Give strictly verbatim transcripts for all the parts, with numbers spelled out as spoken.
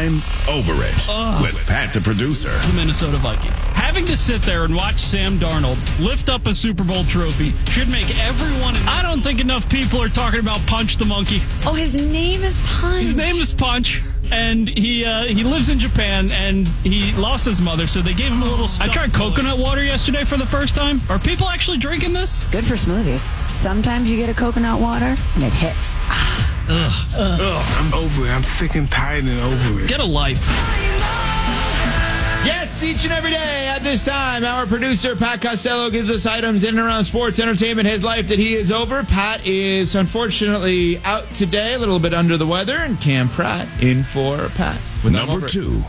I'm Over It Ugh. with Pat the producer. The Minnesota Vikings. Having to sit there and watch Sam Darnold lift up a Super Bowl trophy should make everyone... I don't think enough people are talking about Punch the Monkey. Oh, his name is Punch. His name is Punch. And he uh, he lives in Japan, and he lost his mother, so they gave him a little stuff. I tried coconut water yesterday for the first time. Are people actually drinking this? Good for smoothies. Sometimes you get a coconut water, and it hits. Ugh. Ugh. Ugh, I'm over it. I'm sick and tired and over it. Get a life. Yes, each and every day at this time, our producer, Pat Costello, gives us items in and around sports, entertainment, his life that he is over. Pat is unfortunately out today, a little bit under the weather, and Cam Pratt in for Pat. With Number two.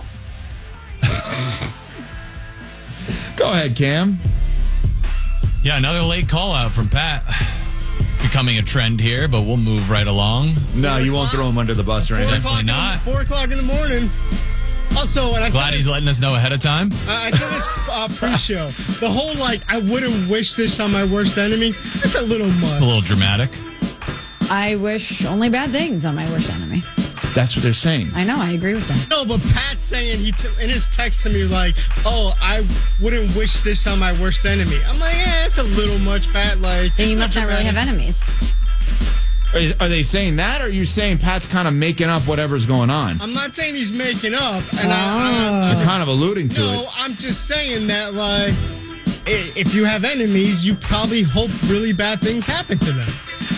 Go ahead, Cam. Yeah, another late call out from Pat. Becoming a trend here, but we'll move right along. No, you won't throw him under the bus or anything. Definitely not. Four o'clock in the morning. Also, and I Glad said he's this, letting us know ahead of time. uh, I said this uh, pre-show. The whole, like, I wouldn't wish this on my worst enemy. That's a little much. It's a little dramatic. I wish only bad things on my worst enemy. That's what they're saying. I know, I agree with that. No, but Pat's saying, he t- in his text to me, like, oh, I wouldn't wish this on my worst enemy. I'm like, eh, it's a little much, Pat. Like, Then you must not really have enemies. Are, are they saying that, or are you saying Pat's kind of making up whatever's going on? I'm not saying he's making up. And Oh. I, I, You're kind of alluding to no, it. I'm just saying that, like, i- if you have enemies, you probably hope really bad things happen to them.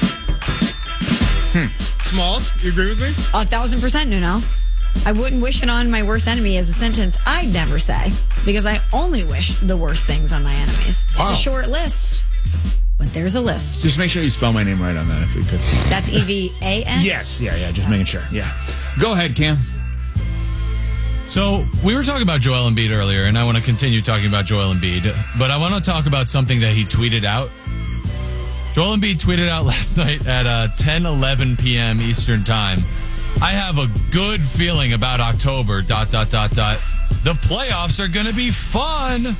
Hmm. Smalls, you agree with me? A thousand percent, Nuno. I wouldn't wish it on my worst enemy as a sentence I'd never say, because I only wish the worst things on my enemies. Wow. It's a short list, but there's a list. Just make sure you spell my name right on that if we could. That's E V A N? Yes, yeah, yeah, just making sure. Yeah. Go ahead, Cam. So we were talking about Joel Embiid earlier, and I want to continue talking about Joel Embiid, but I want to talk about something that he tweeted out. Joel Embiid tweeted out last night at uh, ten eleven p.m. Eastern Time. I have a good feeling about October, dot, dot, dot, dot. The playoffs are going to be fun.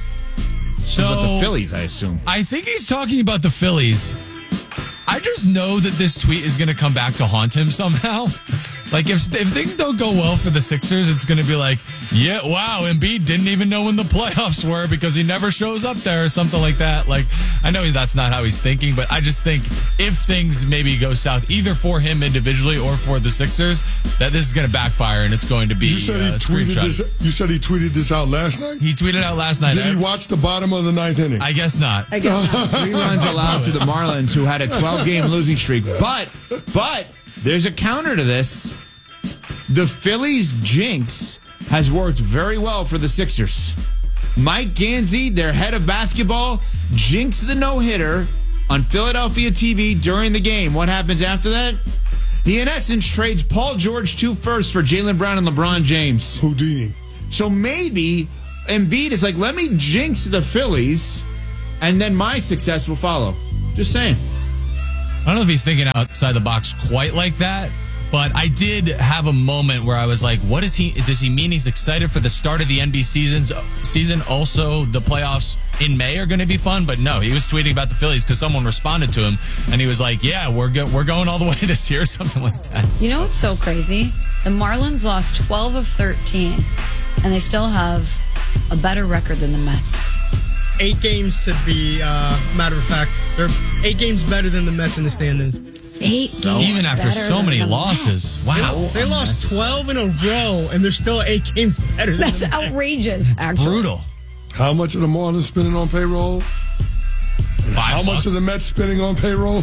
So About the Phillies, I assume. I think he's talking about the Phillies. I just know that this tweet is going to come back to haunt him somehow. Like, if if things don't go well for the Sixers, it's going to be like, yeah, wow, Embiid didn't even know when the playoffs were because he never shows up there or something like that. Like, I know that's not how he's thinking, but I just think if things maybe go south, either for him individually or for the Sixers, that this is going to backfire and it's going to be You said he uh, tweeted screenshot. this. You said he tweeted this out last night. He tweeted out last night. Did he watch the bottom of the ninth inning? I guess not. I guess not. Three runs allowed to the Marlins, who had a twelve-game losing streak. But, but, there's a counter to this. The Phillies jinx has worked very well for the Sixers. Mike Gansey, their head of basketball, jinxed the no-hitter on Philadelphia T V during the game. What happens after that? He, in essence, trades Paul George two firsts for Jaylen Brown and LeBron James. Houdini. So maybe Embiid is like, let me jinx the Phillies, and then my success will follow. Just saying. I don't know if he's thinking outside the box quite like that, but I did have a moment where I was like, what is he, does he mean he's excited for the start of the N B A seasons, season? Also, the playoffs in May are going to be fun, but no, he was tweeting about the Phillies because someone responded to him, and he was like, yeah, we're go- we're going all the way this year, something like that. You know what's so crazy? The Marlins lost twelve of thirteen, and they still have a better record than the Mets. Eight games to be, uh, matter of fact, they're eight games better than the Mets in the standings. Eight So, games even after better so than many the losses. Mets. Wow. They lost twelve in a row, and they're still eight games better than That's the Mets. outrageous, actually. Brutal. How much are the Marlins spending on payroll? And Five how much bucks. are the Mets spending on payroll?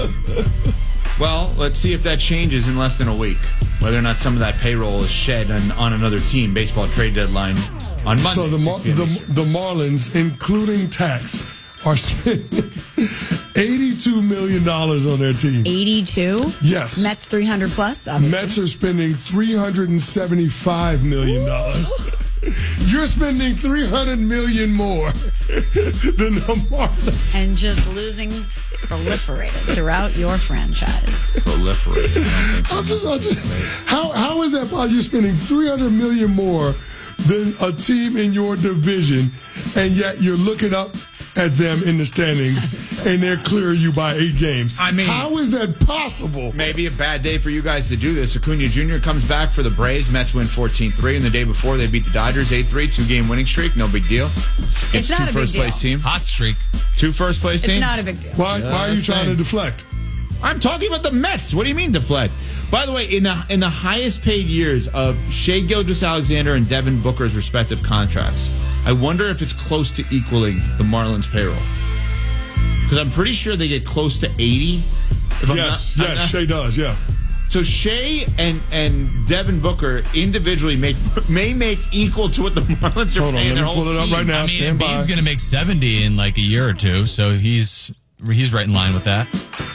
Well, let's see if that changes in less than a week. Whether or not some of that payroll is shed on, on another team. Baseball trade deadline on Monday. So the, Mar- six p.m. the Eastern. the Marlins, including tax, are spending eighty-two million dollars on their team. eighty-two? Yes. Mets three hundred plus, obviously. Mets are spending three hundred seventy-five million dollars. You're spending three hundred million dollars more than the Marlins. And just losing proliferated throughout your franchise. Proliferate. I'm just, I'm just, how how is that possible? You're spending three hundred million dollars more than a team in your division, and yet you're looking up at them in the standings, and they're clearing you by eight games. I mean, how is that possible? Maybe a bad day for you guys to do this. Acuna Junior comes back for the Braves. Mets win fourteen three, and the day before they beat the Dodgers eight three, two-game winning streak. No big deal. It's not two a big first-place deal. team. Hot streak. Two first-place teams. It's not a big deal. Why, why are you trying to deflect? I'm talking about the Mets. What do you mean deflect? By the way, in the in the highest paid years of Shea Gilgeous-Alexander and Devin Booker's respective contracts, I wonder if it's close to equaling the Marlins payroll. Because I'm pretty sure they get close to eighty. If I'm Yes, not- I'm yes, not- Shea does, yeah. So Shea and, and Devin Booker individually make may make equal to what the Marlins are Hold on, paying let their me whole pull it up team. right now. I mean, Stand by. Embiid's going to make seventy in like a year or two, so he's he's right in line with that.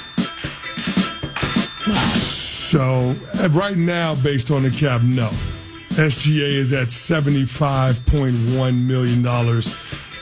So uh, right now, based on the cap, no. S G A is at seventy-five point one million dollars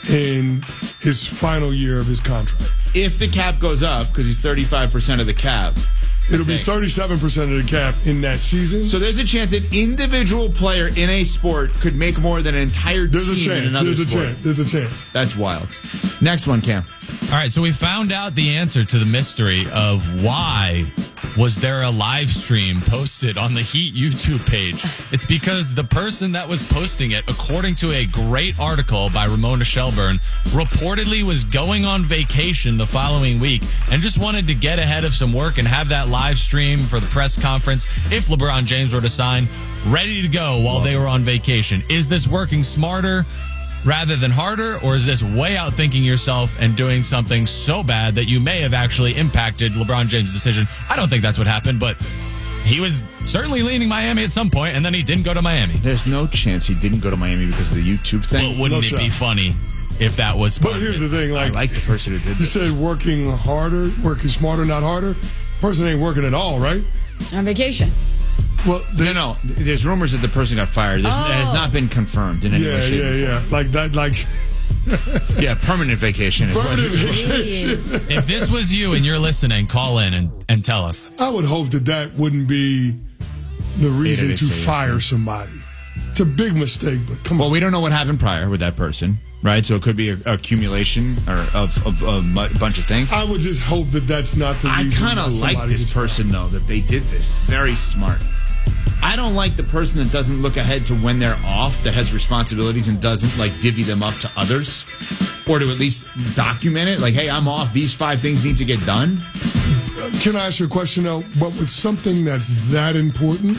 in his final year of his contract. If the cap goes up, because he's thirty-five percent of the cap, It'll be Okay. thirty-seven percent of the cap in that season. so there's a chance an individual player in a sport could make more than an entire There's a team in chance. another There's a sport. chance. There's a chance. That's wild. Next one, Cam. All right, so we found out the answer to the mystery of why was there a live stream posted on the Heat YouTube page. It's because the person that was posting it, according to a great article by Ramona Shelburne, reportedly was going on vacation the following week and just wanted to get ahead of some work and have that live stream for the press conference if LeBron James were to sign, ready to go while they were on vacation. Is this working smarter rather than harder, or is this way out thinking yourself and doing something so bad that you may have actually impacted LeBron James' decision? I don't think that's what happened, but he was certainly leaning Miami at some point, and then he didn't go to Miami. There's no chance he didn't go to Miami because of the YouTube thing. Well, wouldn't No it shot. be funny if that was But part of here's it? the thing, I like, like the person who did you this. said working harder, working smarter, not harder. Person ain't working at all, right? On vacation. Well, they, No, no. There's rumors that the person got fired. There's, It has Oh. not been confirmed in any way, yeah, shape, yeah, or yeah. Like that, like form. Yeah, permanent vacation is what permanent it is. Jeez. If this was you and you're listening, call in and, and tell us. I would hope that that wouldn't be the reason did to say yes, fire yeah. somebody. It's a big mistake, but come Well, on. we don't know what happened prior with that person, right? So it could be an accumulation or of, of, of a bunch of things. I would just hope that that's not the I reason. kind why of like somebody this gets fired. person, though, that they did this. Very smart. I don't like the person that doesn't look ahead to when they're off, that has responsibilities and doesn't, like, divvy them up to others. Or to at least document it. Like, hey, I'm off. These five things need to get done. Can I ask you a question, though? But with something that's that important,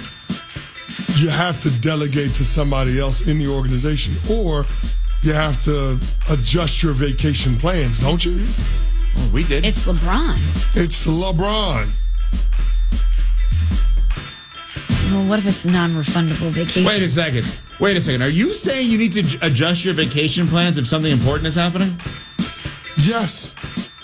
you have to delegate to somebody else in the organization, or you have to adjust your vacation plans, don't you? Well, we did. It's LeBron. It's LeBron. Well, what if it's non-refundable vacation? Wait a second. Wait a second. Are you saying you need to j- adjust your vacation plans if something important is happening? Yes.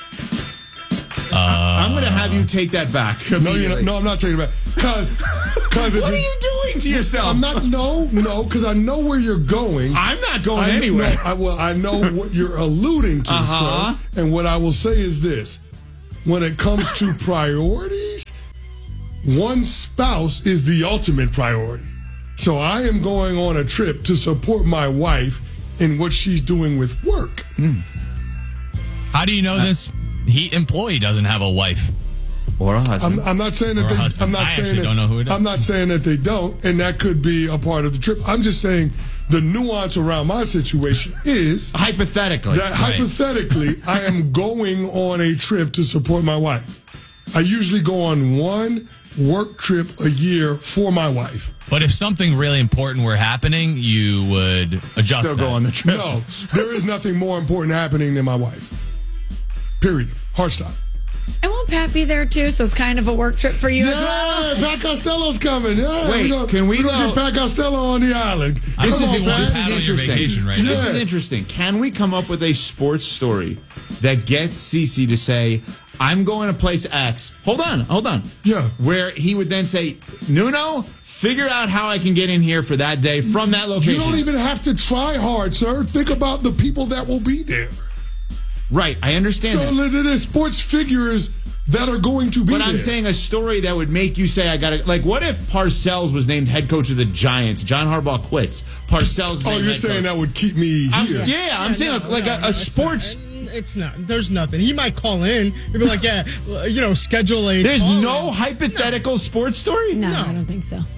I'm going to have you take that back. No, you're not, immediately. no, I'm not taking it back. Because, because What are you doing to yourself? I'm not. No, no, because I know where you're going. I'm not going I, anywhere. No, I, well, I know what you're alluding to, Uh-huh. sir. And what I will say is this: when it comes to priorities, one spouse is the ultimate priority. So I am going on a trip to support my wife in what she's doing with work. How do you know this Heat employee doesn't have a wife? Or a husband. I'm, I'm not saying that Or a they. husband. I'm not I saying actually that, don't know who it is. I'm not saying that they don't, and that could be a part of the trip. I'm just saying the nuance around my situation is Hypothetically. that hypothetically, I am going on a trip to support my wife. I usually go on one work trip a year for my wife. But if something really important were happening, you would adjust Still that. go on the trip. No, there is nothing more important happening than my wife. Period. Hard stop. And won't Pat be there too? So it's kind of a work trip for you as well. Yeah, Pat Costello's coming. Yeah, Wait, we gonna, can we we gonna go- get Pat Costello on the island? This Come is, on, this Pat. is Pat on your interesting. vacation right This now. is Yeah. interesting. Can we come up with a sports story that gets Cece to say, I'm going to place X. Hold on, hold on. Yeah. Where he would then say, Nuno, figure out how I can get in here for that day from that location. You don't even have to try hard, sir. Think about the people that will be there. Right, I understand So that. there's sports figures that are going to be But there. I'm saying a story that would make you say, I got to. Like, what if Parcells was named head coach of the Giants? John Harbaugh quits. Parcells Oh, named you're head saying coach. that would keep me I'm, here. yeah, I'm saying like, like a, a sports it's not. There's nothing. He might call in. He'll be like, yeah, you know, schedule a. There's call no in. hypothetical no. sports story? No, No. I don't think so.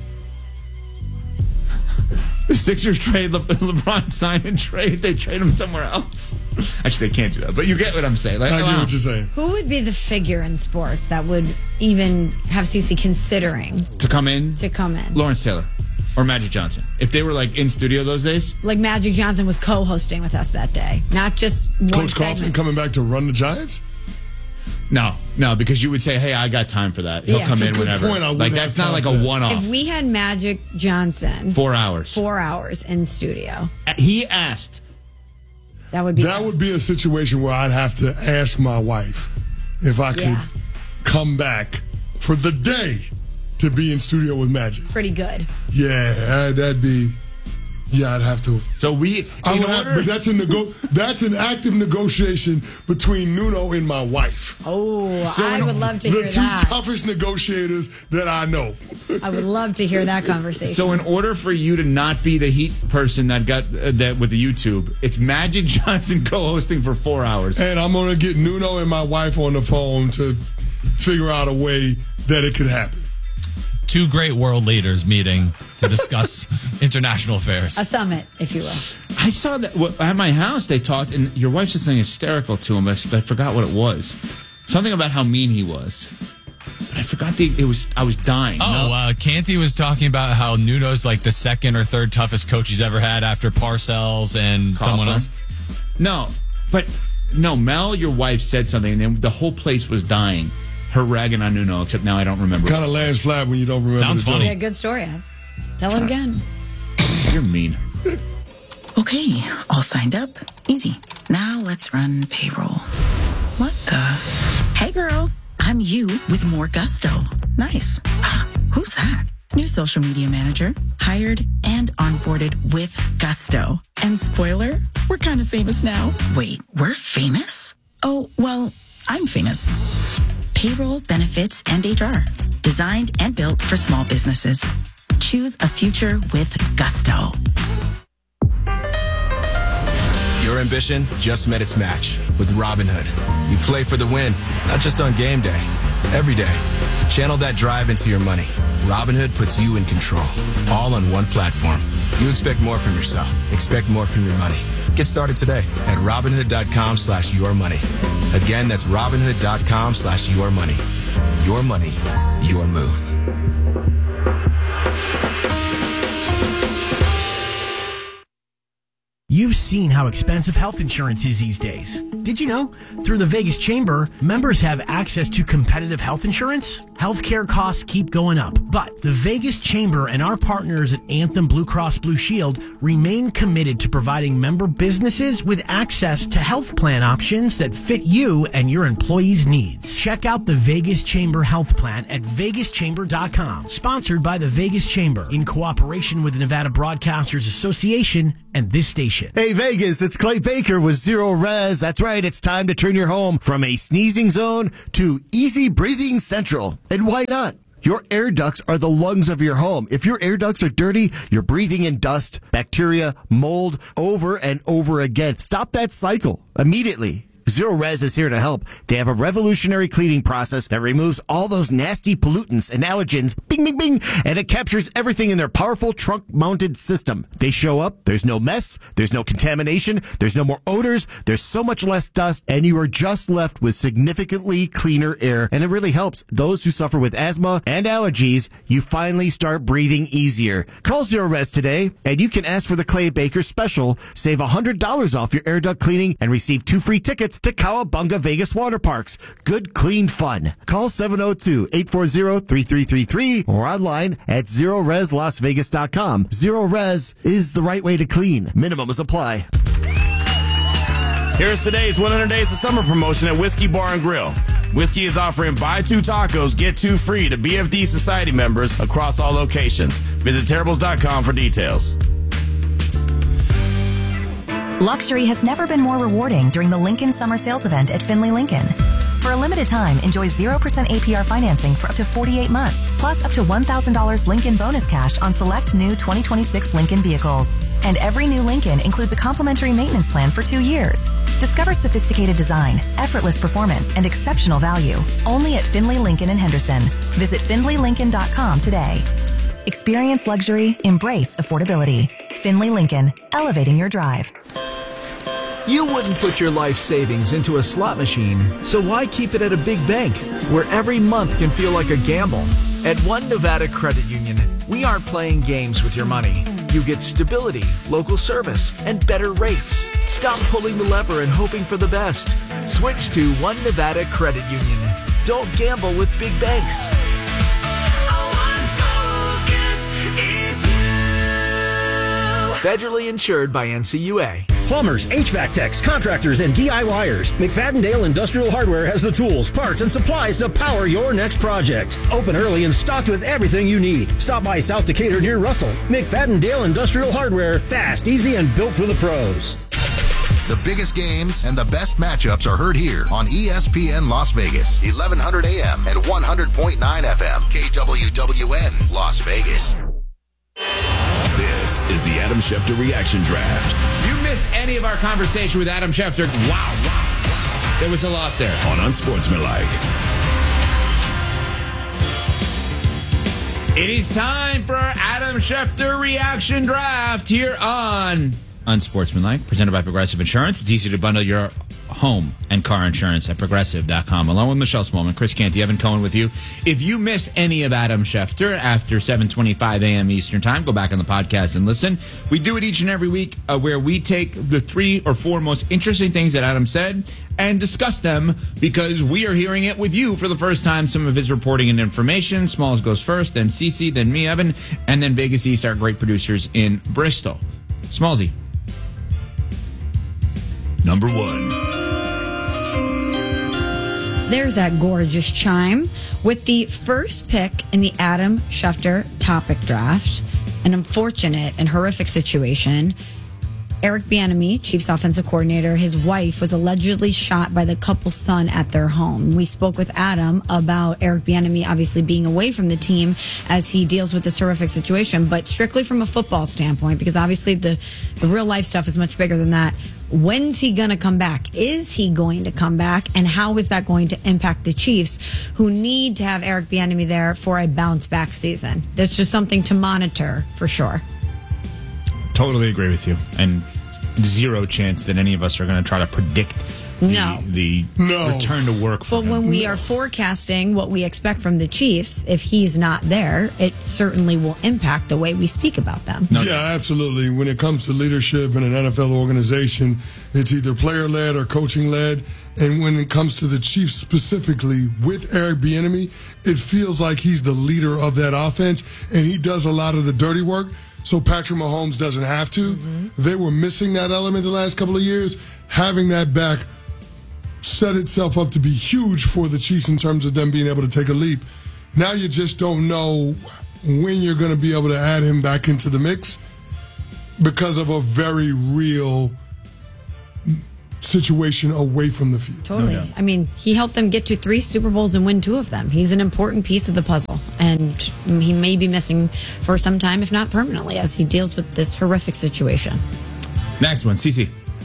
The Sixers trade Le- LeBron Simon trade. They trade him somewhere else. Actually, they can't do that. But you get what I'm saying. Like, I get wow. what you're saying. Who would be the figure in sports that would even have Cece considering To come in? to come in? Lawrence Taylor or Magic Johnson. If they were like in studio those days. Like Magic Johnson was co-hosting with us that day, not just one Coach segment. Coughlin coming back to run the Giants? No, no, because you would say, hey, I got time for that. He'll Yeah. come That's in a good whenever. point. I would Like, have that's not time like for a that. one-off. If we had Magic Johnson Four hours. four hours in studio, He asked. that would be That would be a situation where I'd have to ask my wife if I could Yeah. come back for the day to be in studio with Magic. pretty good. Yeah, that'd be. Yeah, I'd have to. So we, I in would have, order, but that's a nego- That's an active negotiation between Nuno and my wife. Oh, So I in- would love to The hear two that. toughest negotiators that I know. I would love to hear that conversation. so in order for you to not be the Heat person that got uh, that with the YouTube, it's Magic Johnson co-hosting for four hours. And I'm gonna get Nuno and my wife on the phone to figure out a way that it could happen. Two great world leaders meeting to discuss international affairs. a summit, if you will. I saw that well, at my house. They talked, and your wife said something hysterical to him, but I forgot what it was. Something about how mean he was. But I forgot the. It was. I was dying. Oh, No? uh, Canty was talking about how Nuno's like the second or third toughest coach he's ever had after Parcells and someone Coughlin? else. No, but no. Mel, your wife said something, and then the whole place was dying. Her ragging on Nuno, except now I don't remember. Kind of lands flat when you don't remember. Sounds the funny. Yeah, good story. Ab. Tell it again. You're mean. Okay, all signed up. Easy. Now let's run payroll. What the? Hey girl, I'm you with more gusto. Nice. Who's that? New social media manager. Hired and onboarded with gusto. And spoiler, we're kind of famous now. Wait, we're famous? Oh, well, I'm famous. Payroll, benefits, and H R. Designed and built for small businesses. Choose a future with gusto. Your ambition just met its match with Robinhood. You play for the win, not just on game day, every day. Channel that drive into your money. Robinhood puts you in control, all on one platform. You expect more from yourself. Expect more from your money. Get started today at Robinhood.com slash your money. Again, that's Robinhood.com slash your money. Your money, your move. You've seen how expensive health insurance is these days. Did you know? Through the Vegas Chamber, members have access to competitive health insurance. Healthcare costs keep going up, but the Vegas Chamber and our partners at Anthem Blue Cross Blue Shield remain committed to providing member businesses with access to health plan options that fit you and your employees' needs. Check out the Vegas Chamber Health Plan at vegas chamber dot com. Sponsored by the Vegas Chamber in cooperation with the Nevada Broadcasters Association and this station. Hey Vegas, it's Clay Baker with Zero Res. That's right, it's time to turn your home from a sneezing zone to easy breathing central. And why not? Your air ducts are the lungs of your home. If your air ducts are dirty, you're breathing in dust, bacteria, mold over and over again. Stop that cycle immediately. Zero Res is here to help. They have a revolutionary cleaning process that removes all those nasty pollutants and allergens, bing, bing, bing, and it captures everything in their powerful trunk-mounted system. They show up, there's no mess, there's no contamination, there's no more odors, there's so much less dust, and you are just left with significantly cleaner air, and it really helps those who suffer with asthma and allergies. You finally start breathing easier. Call Zero Res today, and you can ask for the Clay Baker special. Save one hundred dollars off your air duct cleaning and receive two free tickets to Cowabunga Vegas Water Parks. Good, clean fun. Call seven oh two, eight four zero, three three three three or online at zero res las vegas dot com. Zero Res is the right way to clean. Minimums apply. Here's today's one hundred Days of Summer promotion at Whiskey Bar and Grill. Whiskey is offering buy two tacos, get two free to B F D Society members across all locations. Visit terribles dot com for details. Luxury has never been more rewarding during the Lincoln Summer Sales Event at Finley Lincoln. For a limited time, enjoy zero percent A P R financing for up to forty-eight months, plus up to one thousand dollars Lincoln bonus cash on select new twenty twenty-six Lincoln vehicles. And every new Lincoln includes a complimentary maintenance plan for two years. Discover sophisticated design, effortless performance, and exceptional value. Only at Findlay Lincoln in Henderson. Visit findlay lincoln dot com today. Experience luxury, embrace affordability. Findlay Lincoln, elevating your drive. You wouldn't put your life savings into a slot machine, so why keep it at a big bank where every month can feel like a gamble? At One Nevada Credit Union, we aren't playing games with your money. You get stability, local service, and better rates. Stop pulling the lever and hoping for the best. Switch to One Nevada Credit Union. Don't gamble with big banks. Federally insured by N C U A. Plumbers, H V A C techs, contractors, and DIYers. McFadden-Dale Industrial Hardware has the tools, parts, and supplies to power your next project. Open early and stocked with everything you need. Stop by South Decatur near Russell. McFadden-Dale Industrial Hardware. Fast, easy, and built for the pros. The biggest games and the best matchups are heard here on E S P N Las Vegas, eleven hundred A M and one hundred point nine F M, K W W N, Las Vegas. This is the Adam Schefter Reaction Draft. You missed any of our conversation with Adam Schefter? Wow, wow. There was a lot there. On Unsportsmanlike. It is time for our Adam Schefter Reaction Draft here on Unsportsmanlike, presented by Progressive Insurance. It's easy to bundle your home and car insurance at progressive dot com. Along with Michelle Smallman, Chris Canty, Evan Cohen with you. If you missed any of Adam Schefter after seven twenty-five A M Eastern Time, go back on the podcast and listen. We do it each and every week uh, where we take the three or four most interesting things that Adam said and discuss them because we are hearing it with you for the first time. Some of his reporting and information. Smalls goes first, then Cece, then me, Evan, and then Vegas East, our great producers in Bristol. Smallsy. Number one. There's that gorgeous chime with the first pick in the Adam Schefter topic draft. An unfortunate and horrific situation. Eric Bieniemy, Chiefs offensive coordinator, his wife was allegedly shot by the couple's son at their home. We spoke with Adam about Eric Bieniemy obviously being away from the team as he deals with this horrific situation, but strictly from a football standpoint, because obviously the, the real life stuff is much bigger than that. When's he going to come back? Is he going to come back? And how is that going to impact the Chiefs, who need to have Eric Bieniemy there for a bounce back season? That's just something to monitor for sure. Totally agree with you. And zero chance that any of us are going to try to predict the, No. the No. return to work for But him. when we are forecasting what we expect from the Chiefs, if he's not there, it certainly will impact the way we speak about them. Yeah, absolutely. When it comes to leadership in an N F L organization, it's either player-led or coaching-led. And when it comes to the Chiefs specifically, with Eric Bieniemy, it feels like he's the leader of that offense, and he does a lot of the dirty work, so Patrick Mahomes doesn't have to. Mm-hmm. They were missing that element the last couple of years. Having that back set itself up to be huge for the Chiefs in terms of them being able to take a leap. Now you just don't know when you're going to be able to add him back into the mix because of a very real situation away from the field. Totally. No, yeah. I mean, he helped them get to three Super Bowls and win two of them. He's an important piece of the puzzle, and he may be missing for some time, if not permanently, as he deals with this horrific situation. Next one, Cece.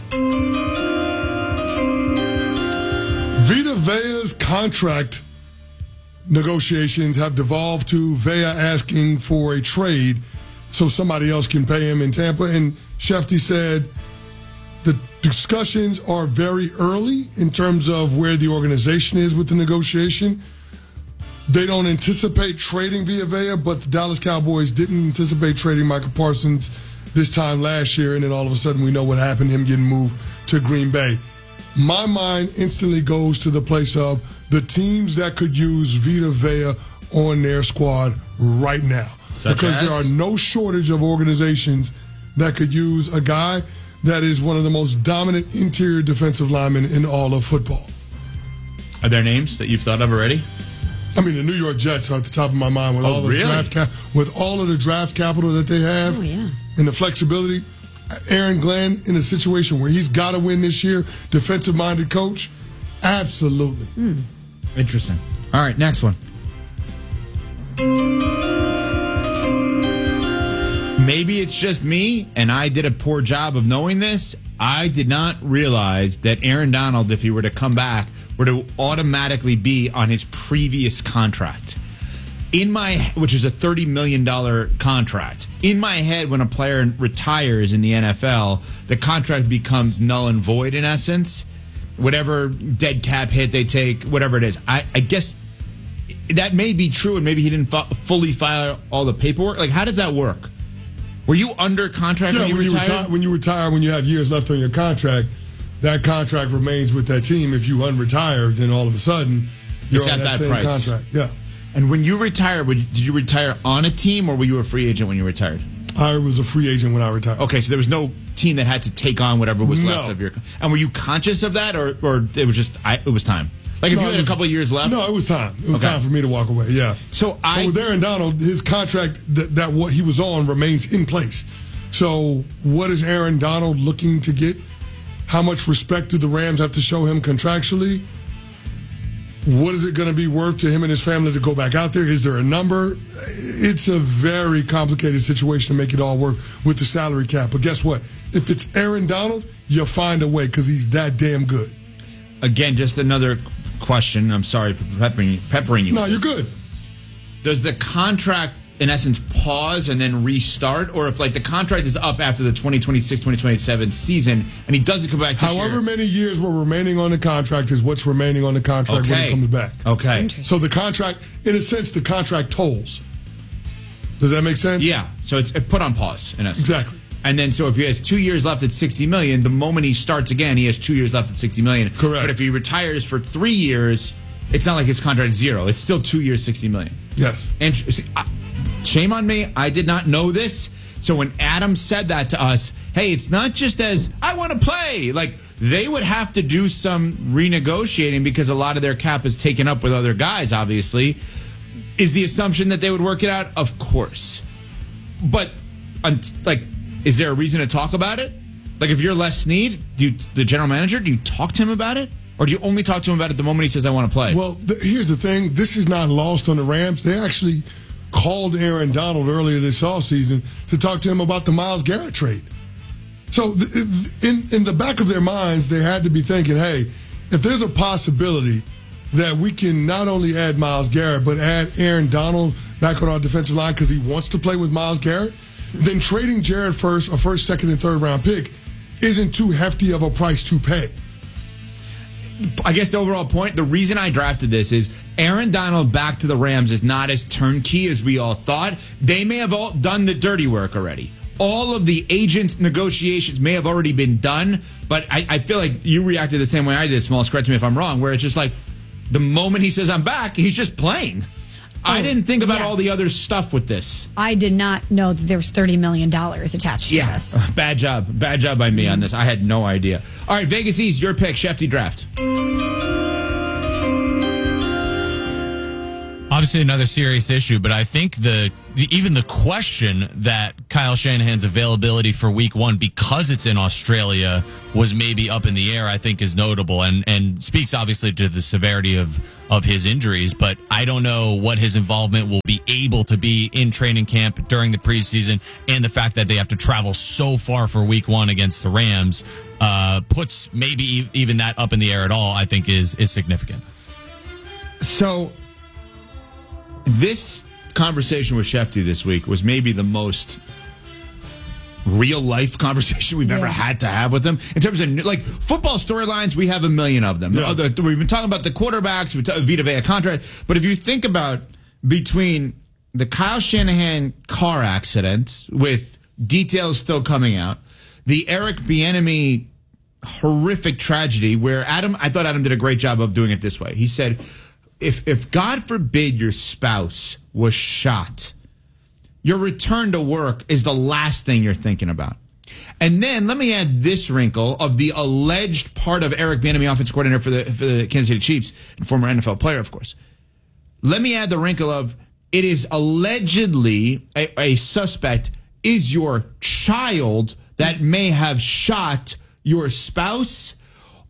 Vita Vea's contract negotiations have devolved to Vea asking for a trade so somebody else can pay him in Tampa. And Schefter said the discussions are very early in terms of where the organization is with the negotiation. They don't anticipate trading Vita Vea, but the Dallas Cowboys didn't anticipate trading Michael Parsons this time last year, and then all of a sudden we know what happened, him getting moved to Green Bay. My mind instantly goes to the place of the teams that could use Vita Vea on their squad right now. Such because as? there are no shortage of organizations that could use a guy that is one of the most dominant interior defensive linemen in all of football. Are there names that you've thought of already? I mean, the New York Jets are at the top of my mind with Oh, all the really? draft cap- with all of the draft capital that they have Oh, yeah. and the flexibility. Aaron Glenn in a situation where he's got to win this year, defensive-minded coach, Absolutely. Mm. Interesting. All right, next one. Maybe it's just me, and I did a poor job of knowing this. I did not realize that Aaron Donald, if he were to come back, were to automatically be on his previous contract. In my, which is a thirty million dollars contract. In my head, when a player retires in the N F L, the contract becomes null and void in essence. Whatever dead cap hit they take, whatever it is. I, I guess that may be true, and maybe he didn't fu- fully file all the paperwork. Like, how does that work? Were you under contract Yeah, when you when retired? You retire, when you retire, when you have years left on your contract, that contract remains with that team. If you unretire, then all of a sudden you're It's on at that, that same price. contract. Yeah. And when you retired, would- did you retire on a team, or were you a free agent when you retired? I was a free agent when I retired. Okay, so there was no team that had to take on whatever was No. left of your. And were you conscious of that, or or it was just I, it was time? Like if No, you it had was- a couple of years left. No, it was time. It was Okay. time for me to walk away. Yeah. So I But with Aaron Donald, his contract that, that what he was on remains in place. So what is Aaron Donald looking to get? How much respect do the Rams have to show him contractually? What is it going to be worth to him and his family to go back out there? Is there a number? It's a very complicated situation to make it all work with the salary cap. But guess what? If it's Aaron Donald, you'll find a way because he's that damn good. Again, just another question. I'm sorry for peppering, peppering you. No, with you're this. good. Does the contract, in essence, pause and then restart? Or if, like, the contract is up after the twenty twenty-six twenty twenty-seven season and he doesn't come back this However year? many years were remaining on the contract is what's remaining on the contract when Okay. it comes back. Okay. So the contract, in a sense, the contract tolls. Does that make sense? Yeah. So it's put on pause, in essence. Exactly. And then, so if he has two years left at sixty million, the moment he starts again, he has two years left at sixty million. Correct. But if he retires for three years, it's not like his contract is zero. It's still two years, sixty million. Yes. And see, I- shame on me. I did not know this. So when Adam said that to us, hey, it's not just as I want to play. Like, they would have to do some renegotiating because a lot of their cap is taken up with other guys, obviously. Is the assumption that they would work it out? Of course. But, um, like, is there a reason to talk about it? Like, if you're Les Snead, do you, the general manager, do you talk to him about it? Or do you only talk to him about it the moment he says, I want to play? Well, th- here's the thing. This is not lost on the Rams. They actually called Aaron Donald earlier this offseason to talk to him about the Myles Garrett trade. So th- in, in the back of their minds, they had to be thinking, hey, if there's a possibility that we can not only add Myles Garrett, but add Aaron Donald back on our defensive line because he wants to play with Myles Garrett, then trading Jared first, a first, second, and third round pick isn't too hefty of a price to pay. I guess the overall point, the reason I drafted this is Aaron Donald back to the Rams is not as turnkey as we all thought. They may have all done the dirty work already. All of the agents' negotiations may have already been done, but I, I feel like you reacted the same way I did, Smalls. Correct me if I'm wrong, where it's just like the moment he says I'm back, he's just playing. I didn't think about yes. all the other stuff with this. I did not know that there was thirty million dollars attached to this. Bad job. Bad job by me on this. I had no idea. All right, Vegas East, your pick, Shefty Draft. Obviously, another serious issue, but I think the, the even the question that Kyle Shanahan's availability for Week One, because it's in Australia, was maybe up in the air. I think is notable and and speaks obviously to the severity of of his injuries. But I don't know what his involvement will be able to be in training camp during the preseason, and the fact that they have to travel so far for Week One against the Rams uh, puts maybe even that up in the air at all. I think is is significant. So, this conversation with Shefty this week was maybe the most real life conversation we've Yeah. ever had to have with him. In terms of, like, football storylines, we have a million of them. Yeah. Other- we've been talking about the quarterbacks, we talk, Vita Vea contract, but if you think about between the Kyle Shanahan car accident with details still coming out, the Eric Bieniemy horrific tragedy where Adam, I thought Adam did a great job of doing it this way. He said, if if God forbid your spouse was shot, your return to work is the last thing you're thinking about. And then let me add this wrinkle of the alleged part of Eric Bieniemy, offensive coordinator for the for the Kansas City Chiefs, and former N F L player, of course. Let me add the wrinkle of it is allegedly a, a suspect is your child that may have shot your spouse.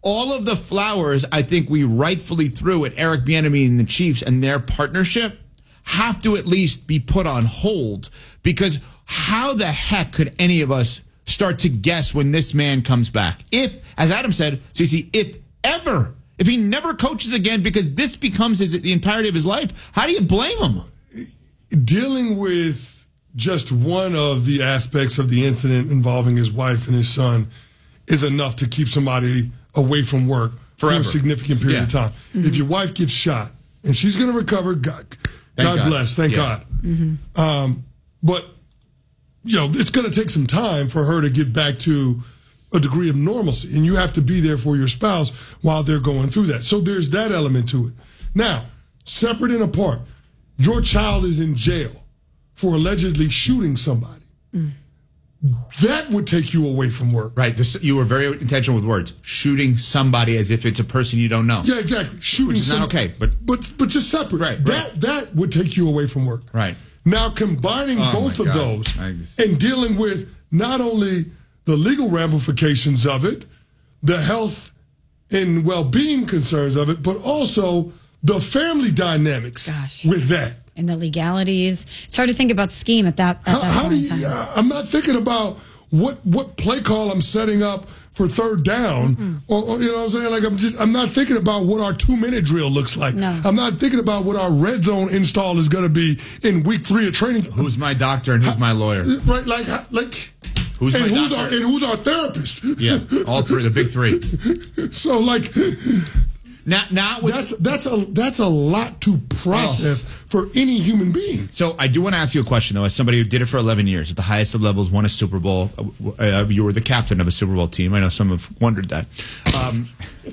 all of the flowers I think we rightfully threw at Eric Bieniemy and the Chiefs and their partnership have to at least be put on hold, because how the heck could any of us start to guess when this man comes back? If, as Adam said, Cece, if ever, if he never coaches again because this becomes his, the entirety of his life, how do you blame him? Dealing with just one of the aspects of the incident involving his wife and his son is enough to keep somebody away from work Forever. for a significant period Yeah. of time. Mm-hmm. If your wife gets shot and she's going to recover, God, God, God. bless, thank Yeah. God. Mm-hmm. Um, but, you know, it's going to take some time for her to get back to a degree of normalcy, and you have to be there for your spouse while they're going through that. So there's that element to it. Now, separate and apart, your child is in jail for allegedly shooting somebody. Mm. That would take you away from work. Right. This, you were very intentional with words. Shooting somebody as if it's a person you don't know. Yeah, exactly. Shooting Which is not somebody- okay, but but but just separate. Right, That right. that would take you away from work. Right. Now combining Oh, both my of God. those I- and dealing with not only the legal ramifications of it, the health and well-being concerns of it, but also the family dynamics Gosh. with that. And the legalities. It's hard to think about scheme at that, at How, that how point do in you? time. Uh, I'm not thinking about what what play call I'm setting up for third down, or, or you know what I'm saying. Like I'm just I'm not thinking about what our two minute drill looks like. No. I'm not thinking about what our red zone install is going to be in week three of training. Who's my doctor and who's my lawyer? Right, like like. Who's and my who's doctor? our and who's our therapist? Yeah, all three, the big three. So like, Not, not with, that's that's a that's a lot to process for any human being. So I do want to ask you a question, though. As somebody who did it for eleven years at the highest of levels, won a Super Bowl, uh, you were the captain of a Super Bowl team. I know some have wondered that. Um,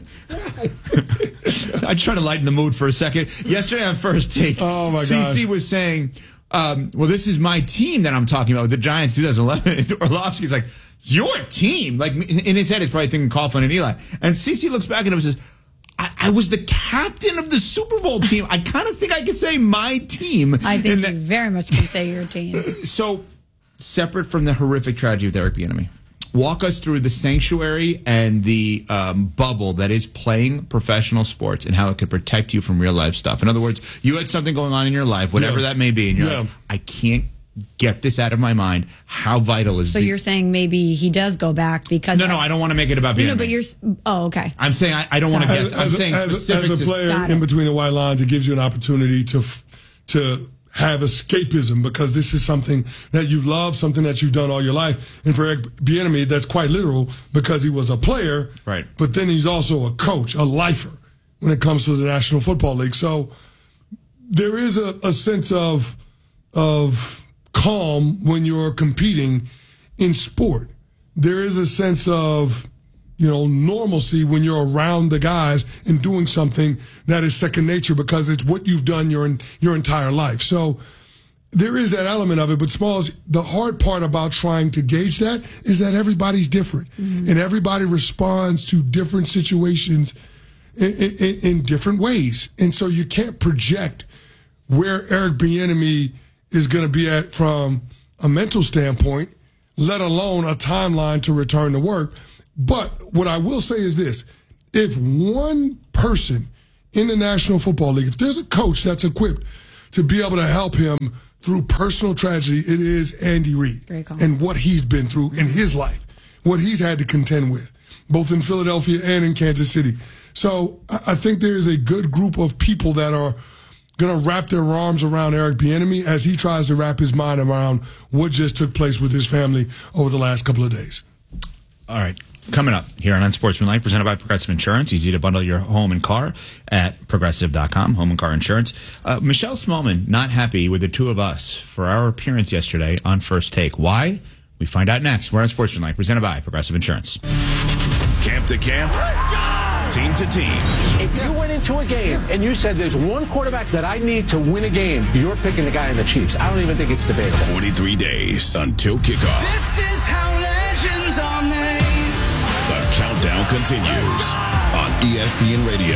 I try to lighten the mood for a second. Yesterday on First Take, Oh, my Cece gosh. was saying, um, well, this is my team that I'm talking about, the Giants twenty eleven. Orlovsky's like, your team? Like, in his head, it's probably thinking Coughlin and Eli. And Cece looks back at him and says, I, I was the captain of the Super Bowl team. I kind of think I could say my team. I think And you that- very much can say your team. so, separate from the horrific tragedy with Eric Bieniemy, walk us through the sanctuary and the um, bubble that is playing professional sports and how it could protect you from real life stuff. In other words, you had something going on in your life, whatever Yeah. that may be, and you're Yeah. like, I can't get this out of my mind. How vital is So the- you're saying maybe he does go back because No, no, I don't want to make it about No, Bieniemy. no, but you're. s- Oh, okay. I'm saying I, I don't want to guess. I'm as, saying as, specific as a to player Got in it. between the white lines, it gives you an opportunity to f- to have escapism because this is something that you love, something that you've done all your life. And for Eric Bieniemy, that's quite literal because he was a player, Right. But then he's also a coach, a lifer when it comes to the National Football League. So there is a, a sense of of calm when you're competing in sport. There is a sense of, you know, normalcy when you're around the guys and doing something that is second nature because it's what you've done your your entire life. So there is that element of it. But Smalls, the hard part about trying to gauge that is that everybody's different, Mm-hmm. and everybody responds to different situations in, in, in different ways. And so you can't project where Eric Bieniemy is going to be at from a mental standpoint, let alone a timeline to return to work. But what I will say is this. If one person in the National Football League, if there's a coach that's equipped to be able to help him through personal tragedy, it is Andy Reid. Great call. And what he's been through in his life, what he's had to contend with, both in Philadelphia and in Kansas City. So I I think there is a good group of people that are going to wrap their arms around Eric Bieniemy as he tries to wrap his mind around what just took place with his family over the last couple of days. All right. Coming up here on Unsportsmanlike, presented by Progressive Insurance. Easy to bundle your home and car at progressive dot com, home and car insurance. Uh, Michelle Smallman, not happy with the two of us for our appearance yesterday on First Take. Why? We find out next. We're on Sportsmanlike, presented by Progressive Insurance. Camp to camp, team to team. If you went into a game and you said there's one quarterback that I need to win a game, you're picking the guy in the Chiefs. I don't even think it's debatable. forty-three days until kickoff. This is how legends are made. The countdown continues on E S P N Radio.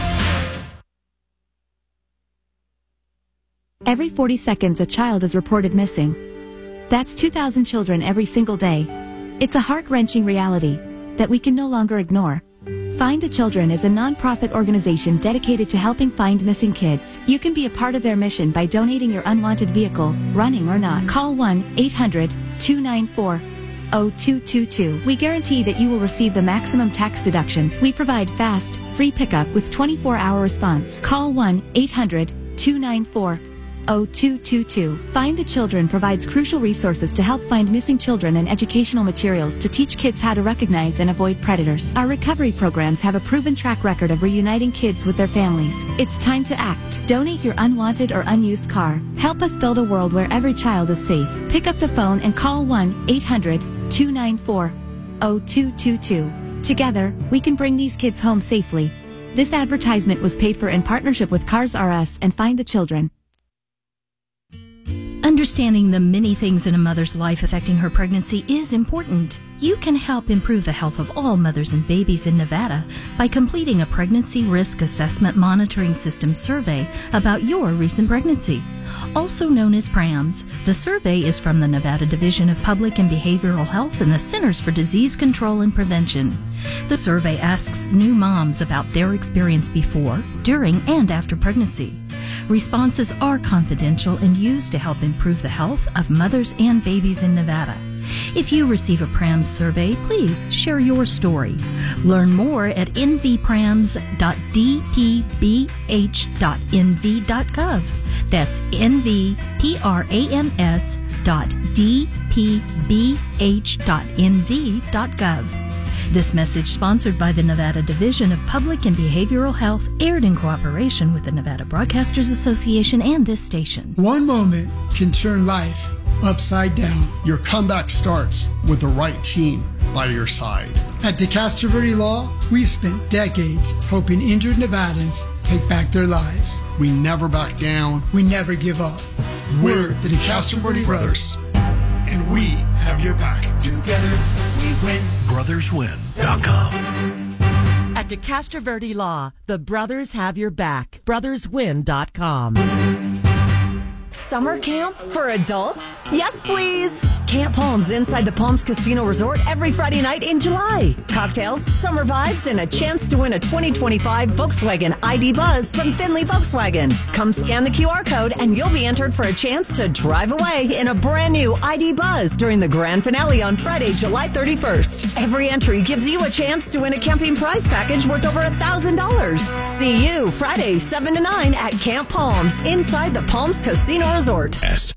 Every forty seconds, a child is reported missing. That's two thousand children every single day. It's a heart-wrenching reality that we can no longer ignore. Find the Children is a non-profit organization dedicated to helping find missing kids. You can be a part of their mission by donating your unwanted vehicle, running or not. Call one eight hundred two nine four oh two two two. We guarantee that you will receive the maximum tax deduction. We provide fast, free pickup with twenty-four hour response. Call one eight hundred two nine four oh two two two. Find the Children provides crucial resources to help find missing children and educational materials to teach kids how to recognize and avoid predators. Our recovery programs have a proven track record of reuniting kids with their families. It's time to act. Donate your unwanted or unused car. Help us build a world where every child is safe. Pick up the phone and call one eight hundred two nine four oh two two two. Together, we can bring these kids home safely. This advertisement was paid for in partnership with Cars R Us and Find the Children. Understanding the many things in a mother's life affecting her pregnancy is important. You can help improve the health of all mothers and babies in Nevada by completing a Pregnancy Risk Assessment Monitoring System survey about your recent pregnancy. Also known as PRAMS, the survey is from the Nevada Division of Public and Behavioral Health and the Centers for Disease Control and Prevention. The survey asks new moms about their experience before, during, and after pregnancy. Responses are confidential and used to help improve the health of mothers and babies in Nevada. If you receive a PRAMS survey, please share your story. Learn more at n v prams dot d p b h dot n v dot gov. That's n v prams dot d p b h dot n v dot gov. This message, sponsored by the Nevada Division of Public and Behavioral Health, aired in cooperation with the Nevada Broadcasters Association and this station. One moment can turn life upside down. Your comeback starts with the right team by your side. At DeCastro Verde Law, we've spent decades helping injured Nevadans take back their lives. We never back down. We never give up. We're the DeCastro Verde Brothers, and we have your back. Together, we win. brothers win dot com. At DeCastro Verde Law, the brothers have your back. brothers win dot com. Summer camp for adults? Yes, please! Camp Palms inside the Palms Casino Resort every Friday night in July. Cocktails, summer vibes, and a chance to win a twenty twenty-five Volkswagen I D Buzz from Finley Volkswagen. Come scan the Q R code and you'll be entered for a chance to drive away in a brand new I D Buzz during the grand finale on Friday, July thirty-first. Every entry gives you a chance to win a camping prize package worth over one thousand dollars. See you Friday, seven to nine at Camp Palms inside the Palms Casino Resort. S